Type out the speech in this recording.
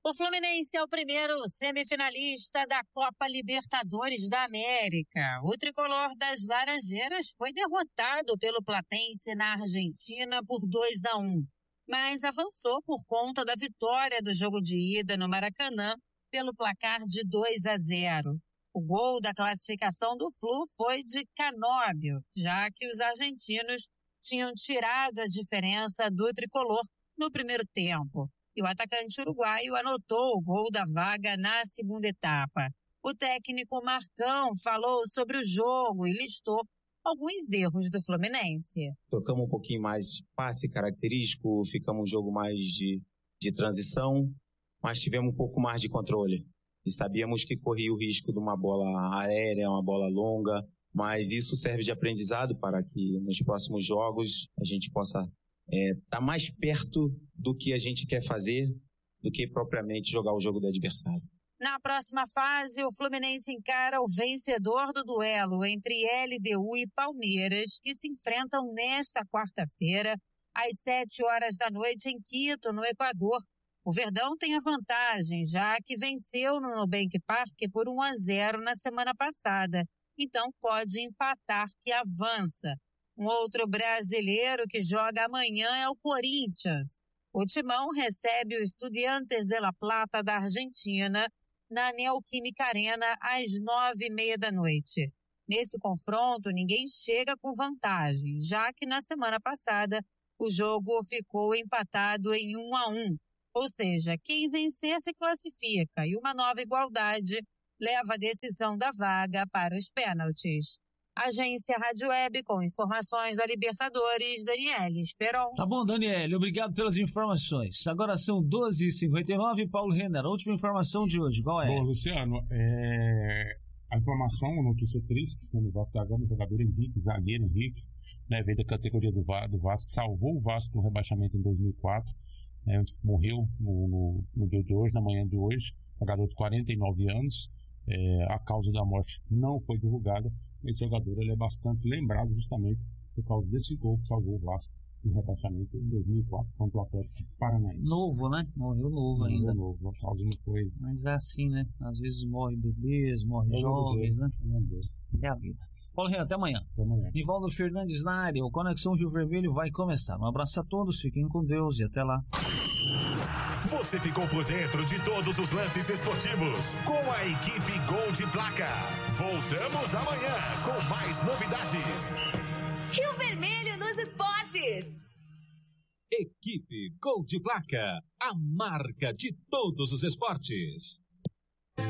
O Fluminense é o primeiro semifinalista da Copa Libertadores da América. O tricolor das Laranjeiras foi derrotado pelo Platense na Argentina por 2-1, mas avançou por conta da vitória do jogo de ida no Maracanã pelo placar de 2-0. O gol da classificação do Flu foi de Canóbio, já que os argentinos tinham tirado a diferença do tricolor no primeiro tempo. E o atacante uruguaio anotou o gol da vaga na segunda etapa. O técnico Marcão falou sobre o jogo e listou alguns erros do Fluminense. Tocamos um pouquinho mais passe característico, ficamos um jogo mais de transição, mas tivemos um pouco mais de controle. E sabíamos que corria o risco de uma bola aérea, uma bola longa, mas isso serve de aprendizado para que nos próximos jogos a gente possa tá mais perto do que a gente quer fazer do que propriamente jogar o jogo do adversário. Na próxima fase, o Fluminense encara o vencedor do duelo entre LDU e Palmeiras, que se enfrentam nesta quarta-feira, às 7 horas da noite em Quito, no Equador. O Verdão tem a vantagem, já que venceu no Nubank Park por 1-0 na semana passada, então pode empatar que avança. Um outro brasileiro que joga amanhã é o Corinthians. O Timão recebe o Estudiantes de La Plata da Argentina na Neoquímica Arena às 9h30 da noite. Nesse confronto, ninguém chega com vantagem, já que na semana passada o jogo ficou empatado em 1-1. Ou seja, quem vencer se classifica e uma nova igualdade leva a decisão da vaga para os pênaltis. Agência Rádio Web com informações da Libertadores, Daniele Esperon. Tá bom, Daniele, obrigado pelas informações. Agora são 12h59, Paulo Renner, a última informação de hoje, qual é? Bom, Luciano, a informação, uma notícia triste, no Vasco da Gama, o jogador Henrique, zagueiro Henrique, né, veio da categoria do Vasco, salvou o Vasco no rebaixamento em 2004, morreu no dia de hoje, na manhã de hoje, jogador de 49 anos, a causa da morte não foi divulgada. Esse jogador ele é bastante lembrado justamente por causa desse gol que salvou o Vasco no rebaixamento em 2004 contra o Atlético Paranaense. Novo, né? Morreu novo ainda. Novo, a causa não foi. Mas é assim, né? Às vezes morre bebês, morre jovens, né? É a vida. Paulo Renan, até amanhã. Até amanhã. Nivaldo Fernandes na área, o Conexão Rio Vermelho vai começar. Um abraço a todos, fiquem com Deus e até lá. Você ficou por dentro de todos os lances esportivos com a equipe Gol de Placa. Voltamos amanhã com mais novidades. Rio Vermelho nos esportes. Equipe Gol de Placa, a marca de todos os esportes.